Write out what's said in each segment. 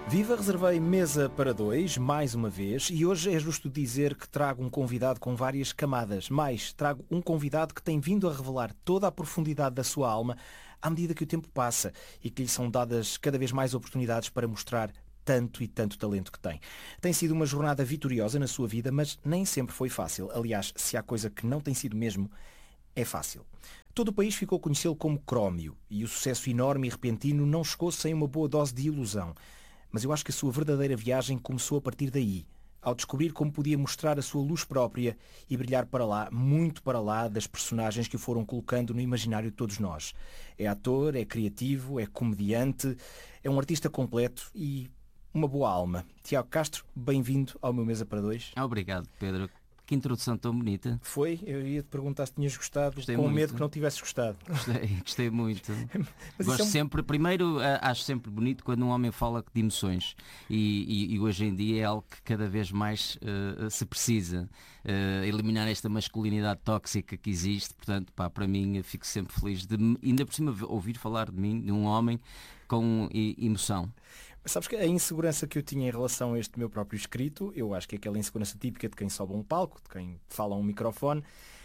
Viva, reservei mesa para dois, mais uma vez, e hoje é justo dizer que trago um convidado com várias camadas. Mais, trago um convidado que tem vindo a revelar toda a profundidade da sua alma à medida que o tempo passa e que lhe são dadas cada vez mais oportunidades para mostrar tanto e tanto talento que tem. Tem sido uma jornada vitoriosa na sua vida, mas nem sempre foi fácil. Aliás, se há coisa que não tem sido mesmo, é fácil. Todo o país ficou a conhecê-lo como Crómio, e o sucesso enorme e repentino não chegou sem uma boa dose de ilusão. Mas eu acho que a sua verdadeira viagem começou a partir daí, ao descobrir como podia mostrar a sua luz própria e brilhar para lá, muito para lá das personagens que o foram colocando no imaginário de todos nós. É ator, é criativo, é comediante, é um artista completo e uma boa alma. Tiago Castro, bem-vindo ao meu Mesa para Dois. Obrigado, Pedro. Que introdução tão bonita. Foi? Eu ia te perguntar se tinhas gostado, Gostei com muito. medo que não tivesses gostado. Gostei muito. Mas Gosto isso é um- sempre, primeiro, acho sempre bonito quando um homem fala de emoções e hoje em dia é algo que cada vez mais se precisa. Eliminar esta masculinidade tóxica que existe, portanto, para mim, eu fico sempre feliz de, ainda por cima, ouvir falar de mim, de um homem com emoção. Mas sabes que a insegurança que eu tinha em relação a este meu próprio escrito, eu acho que é aquela insegurança típica de quem sobe a um palco, de quem fala a um microfone,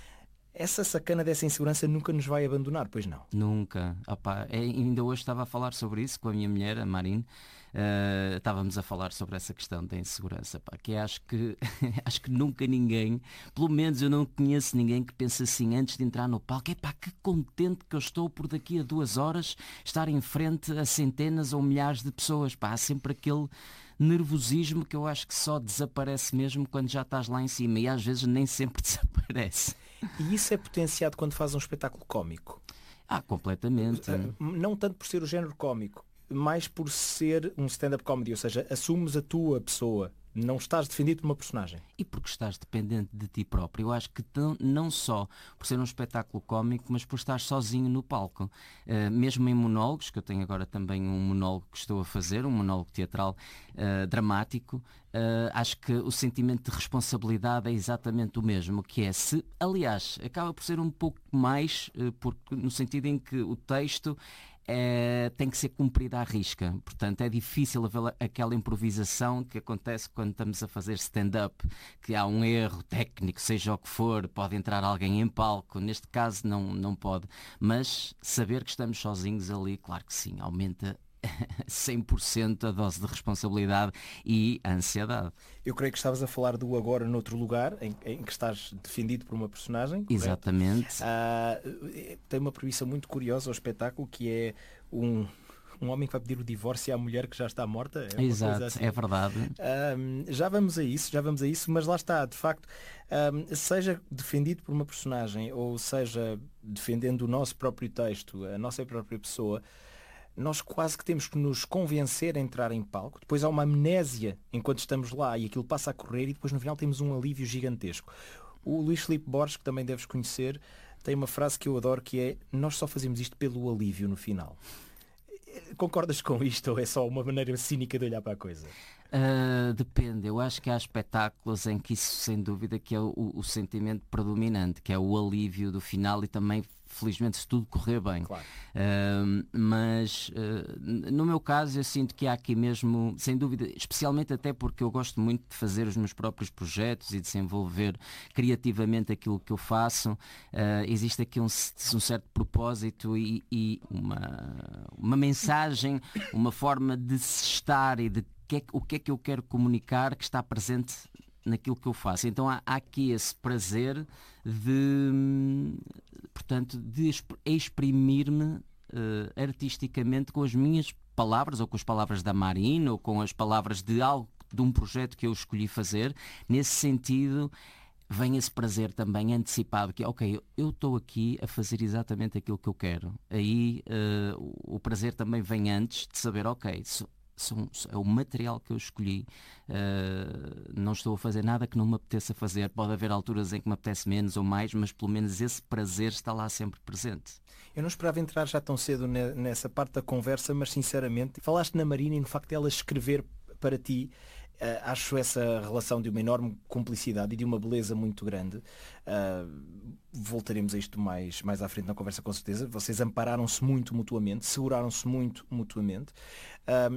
essa sacana dessa insegurança nunca nos vai abandonar, pois não? Nunca. Opá, ainda hoje estava a falar sobre isso com a minha mulher, a Marine. Estávamos a falar sobre essa questão da insegurança, pá, que acho que acho que nunca ninguém, pelo menos eu não conheço ninguém que pense assim antes de entrar no palco: epá, que contente que eu estou por daqui a 2 horas estar em frente a centenas ou milhares de pessoas. Pá, há sempre aquele nervosismo que eu acho que só desaparece mesmo quando já estás lá em cima, e às vezes nem sempre desaparece. E isso é potenciado quando faz um espetáculo cómico. Completamente. Não tanto por ser o género cómico, mais por ser um stand-up comedy, ou seja, assumes a tua pessoa, não estás defendido por uma personagem. E porque estás dependente de ti próprio. Eu acho que não só por ser um espetáculo cómico, mas por estar sozinho no palco. Mesmo em monólogos, que eu tenho agora também um monólogo que estou a fazer, um monólogo teatral dramático, acho que o sentimento de responsabilidade é exatamente o mesmo, que é, se, aliás, acaba por ser um pouco mais, porque, no sentido em que o texto tem que ser cumprida à risca. Portanto, é difícil haver aquela improvisação que acontece quando estamos a fazer stand-up, que há um erro técnico, seja o que for, pode entrar alguém em palco. Neste caso não pode. Mas saber que estamos sozinhos ali, claro que sim, aumenta 100% a dose de responsabilidade e a ansiedade. Eu creio que estavas a falar do agora noutro lugar, em que estás defendido por uma personagem. Correto? Exatamente. Tem uma premissa muito curiosa ao espetáculo, que é um homem que vai pedir o divórcio à mulher que já está morta. É uma Exato, coisa assim. é verdade. Já vamos a isso, mas lá está, de facto, seja defendido por uma personagem ou seja defendendo o nosso próprio texto, a nossa própria pessoa, nós quase que temos que nos convencer a entrar em palco. Depois há uma amnésia enquanto estamos lá e aquilo passa a correr, e depois no final temos um alívio gigantesco. O Luís Filipe Borges, que também deves conhecer, tem uma frase que eu adoro, que é: nós só fazemos isto pelo alívio no final. Concordas com isto ou é só uma maneira cínica de olhar para a coisa? Depende. Eu acho que há espetáculos em que isso, sem dúvida, que é o sentimento predominante, que é o alívio do final, e também, felizmente, se tudo correr bem. Claro. Mas no meu caso eu sinto que há aqui mesmo, sem dúvida, especialmente até porque eu gosto muito de fazer os meus próprios projetos e desenvolver criativamente aquilo que eu faço. Existe aqui um certo propósito e uma mensagem, uma forma de se estar e de o que é que eu quero comunicar que está presente naquilo que eu faço. Então há aqui esse prazer portanto, de exprimir-me artisticamente com as minhas palavras, ou com as palavras da Marina, ou com as palavras de um projeto que eu escolhi fazer. Nesse sentido, vem esse prazer também antecipado, que é: ok, eu estou aqui a fazer exatamente aquilo que eu quero. Aí o prazer também vem antes de saber: ok, é o material que eu escolhi, não estou a fazer nada que não me apeteça fazer. Pode haver alturas em que me apetece menos ou mais, mas pelo menos esse prazer está lá sempre presente. Eu não esperava entrar já tão cedo nessa parte da conversa, mas sinceramente, falaste na Marina e no facto de ela escrever para ti. Acho essa relação de uma enorme cumplicidade e de uma beleza muito grande. Voltaremos a isto mais à frente na conversa, com certeza. Vocês ampararam-se muito mutuamente, seguraram-se muito mutuamente.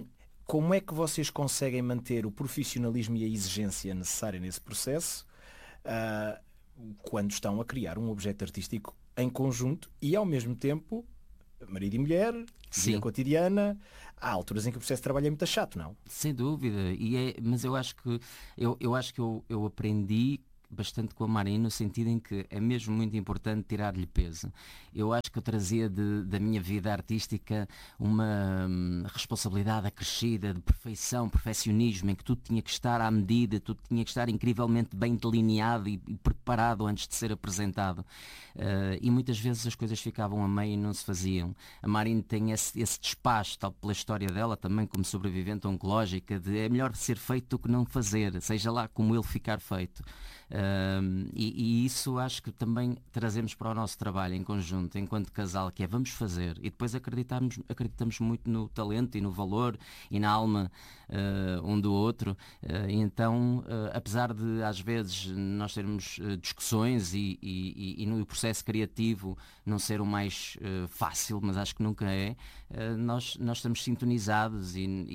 Como é que vocês conseguem manter o profissionalismo e a exigência necessária nesse processo quando estão a criar um objeto artístico em conjunto e, ao mesmo tempo, marido e mulher, vida cotidiana? Há alturas em que o processo de trabalho é muito chato, não? Sem dúvida, mas eu acho que eu aprendi bastante com a Marina, no sentido em que é mesmo muito importante tirar-lhe peso. Eu acho que eu trazia da minha vida artística uma responsabilidade acrescida de perfeição, perfeccionismo, em que tudo tinha que estar à medida, tudo tinha que estar incrivelmente bem delineado e preparado antes de ser apresentado. E muitas vezes as coisas ficavam a meio e não se faziam. A Marina tem esse despacho, tal pela história dela, também como sobrevivente oncológica, de é melhor ser feito do que não fazer, seja lá como ele ficar feito. E isso acho que também trazemos para o nosso trabalho em conjunto, enquanto casal, que é vamos fazer, e depois acreditamos muito no talento e no valor e na alma um do outro. Então, apesar de às vezes nós termos discussões e no processo criativo não ser o mais fácil, mas acho que nunca é, nós estamos sintonizados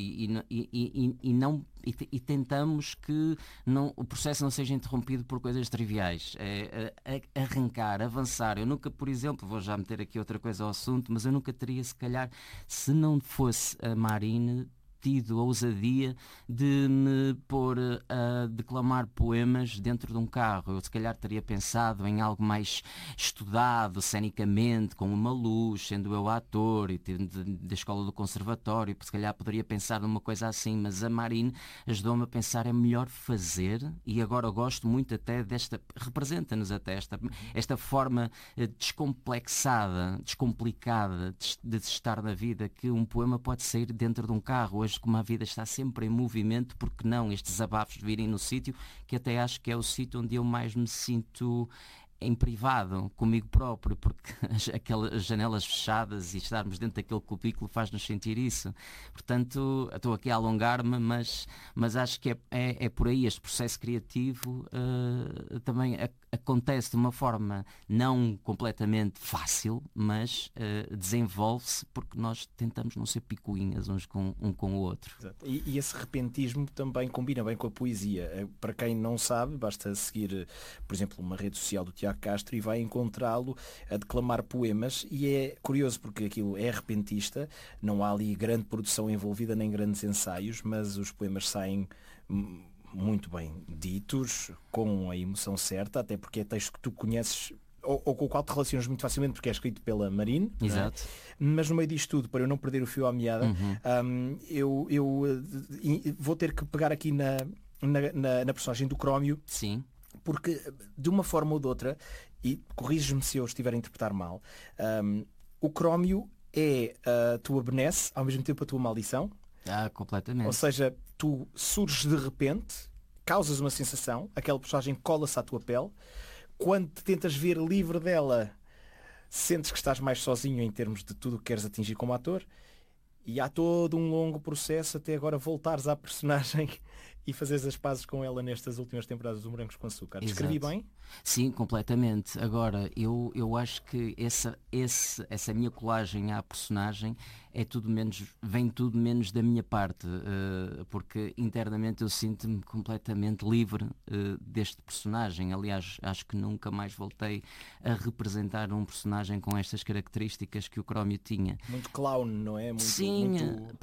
e tentamos que o processo não seja interrompido por coisas triviais. Arrancar, avançar. Eu nunca, por exemplo, vou já meter aqui outra coisa ao assunto, mas eu nunca teria, se calhar, se não fosse a Marina, tido a ousadia de me pôr a declamar poemas dentro de um carro. Eu se calhar teria pensado em algo mais estudado, cenicamente, com uma luz, sendo eu ator e da escola do conservatório, se calhar poderia pensar numa coisa assim, mas a Marine ajudou-me a pensar, é melhor fazer, e agora eu gosto muito até desta, representa-nos até esta forma descomplexada, descomplicada de estar na vida, que um poema pode sair dentro de um carro. Hoje, como a vida está sempre em movimento, porque não estes desabafos virem no sítio, que até acho que é o sítio onde eu mais me sinto em privado, comigo próprio, porque aquelas janelas fechadas e estarmos dentro daquele cubículo faz-nos sentir isso. Portanto, estou aqui a alongar-me, mas acho que é por aí. Este processo criativo também acontece de uma forma não completamente fácil, mas desenvolve-se porque nós tentamos não ser picuinhas uns com o outro. Exato. E esse repentismo também combina bem com a poesia. Para quem não sabe, basta seguir, por exemplo, uma rede social do Tiago Castro e vai encontrá-lo a declamar poemas, e é curioso porque aquilo é repentista, não há ali grande produção envolvida nem grandes ensaios, mas os poemas saem muito bem ditos, com a emoção certa, até porque é texto que tu conheces ou com o qual te relacionas muito facilmente porque é escrito pela Marine. Exato. Mas no meio disto tudo, para eu não perder o fio à meada, eu vou ter que pegar aqui na personagem do Crómio. Sim. Porque, de uma forma ou de outra, e corriges-me se eu estiver a interpretar mal, o Crómio é a tua benesse, ao mesmo tempo a tua maldição. Completamente. Ou seja, tu surges de repente, causas uma sensação, aquela personagem cola-se à tua pele, quando te tentas ver livre dela, sentes que estás mais sozinho em termos de tudo o que queres atingir como ator, e há todo um longo processo até agora voltares à personagem e fazeres as pazes com ela nestas últimas temporadas do Morangos com Açúcar. Descrevi bem? Sim, completamente. Agora, eu acho que essa minha colagem à personagem vem tudo menos da minha parte, porque internamente eu sinto-me completamente livre deste personagem. Aliás, acho que nunca mais voltei a representar um personagem com estas características que o Crómio tinha. Muito clown, não é? Sim,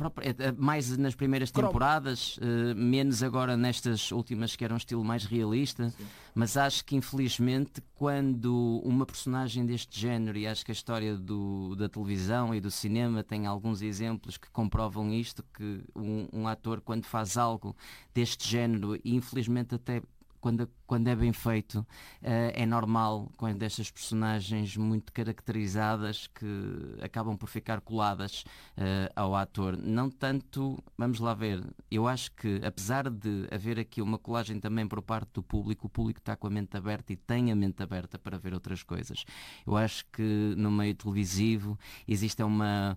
mais nas primeiras temporadas, menos agora nestas últimas que eram um estilo mais realista. Sim. Mas acho que infelizmente quando uma personagem deste género, e acho que a história da televisão e do cinema tem alguns exemplos que comprovam isto, que um ator quando faz algo deste género, e infelizmente até quando é bem feito, é normal quando estas personagens muito caracterizadas que acabam por ficar coladas ao ator. Não tanto, vamos lá ver, eu acho que apesar de haver aqui uma colagem também por parte do público, o público está com a mente aberta e tem a mente aberta para ver outras coisas. Eu acho que no meio televisivo existe uma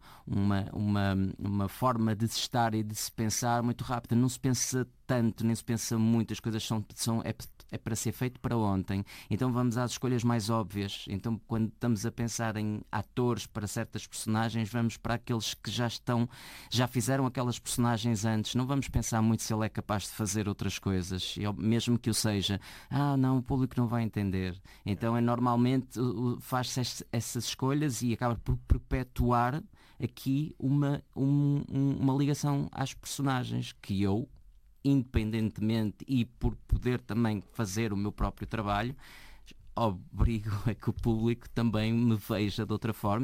forma de se estar e de se pensar muito rápida, não se pensa tanto, nem se pensa muito, as coisas é para ser feito para ontem. Então vamos às escolhas mais óbvias. Então quando estamos a pensar em atores para certas personagens, vamos para aqueles que já fizeram aquelas personagens antes. Não vamos pensar muito se ele é capaz de fazer outras coisas. Mesmo que o seja, não, o público não vai entender. Então normalmente faz-se essas escolhas e acaba por perpetuar aqui uma ligação às personagens que eu, independentemente e por poder também fazer o meu próprio trabalho, obrigo a que o público também me veja de outra forma.